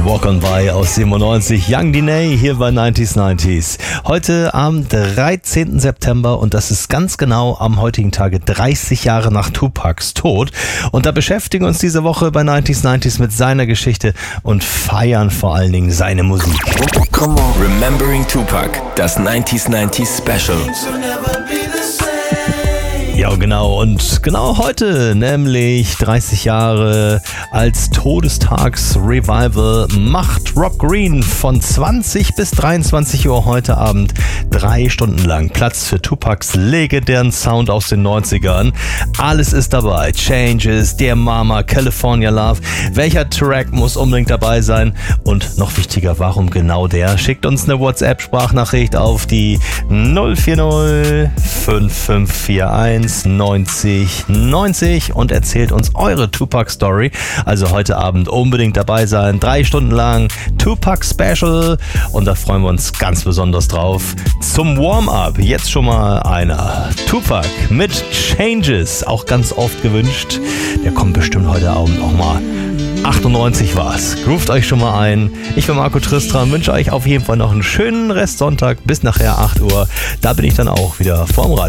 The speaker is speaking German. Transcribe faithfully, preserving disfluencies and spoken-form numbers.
Walk on By aus siebenundneunzig, Young Diney hier bei neunzig neunzig. Heute am dreizehnten September und das ist ganz genau am heutigen Tage dreißig Jahre nach Tupacs Tod. Und da beschäftigen wir uns diese Woche bei neunzig neunzig mit seiner Geschichte und feiern vor allen Dingen seine Musik. Come on. Remembering Tupac, das neunzig neunzig Special. Ja, genau. Und genau heute, nämlich dreißig Jahre als Todestags-Revival, macht Rob Green von zwanzig bis dreiundzwanzig Uhr heute Abend drei Stunden lang Platz für Tupacs legendären Sound aus den neunzigern. Alles ist dabei. Changes, Dear Mama, California Love. Welcher Track muss unbedingt dabei sein? Und noch wichtiger, warum genau der? Schickt uns eine WhatsApp-Sprachnachricht auf die null vier null fünf fünf vier eins neunzig neunzig und erzählt uns eure Tupac-Story. Also heute Abend unbedingt dabei sein. Drei Stunden lang Tupac Special und da freuen wir uns ganz besonders drauf. Zum Warm-up jetzt schon mal einer. Tupac mit Changes, auch ganz oft gewünscht. Der kommt bestimmt heute Abend auch mal. achtundneunzig war's. Groovt euch schon mal ein. Ich bin Marco Tristram, wünsche euch auf jeden Fall noch einen schönen Restsonntag bis nachher acht Uhr. Da bin ich dann auch wieder vorm Radio.